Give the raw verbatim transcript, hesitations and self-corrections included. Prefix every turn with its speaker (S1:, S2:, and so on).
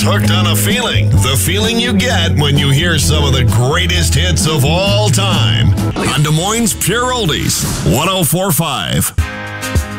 S1: hooked on a feeling. The feeling you get when you hear some of the greatest hits of all time. On Des Moines Pure Oldies, one oh four point five.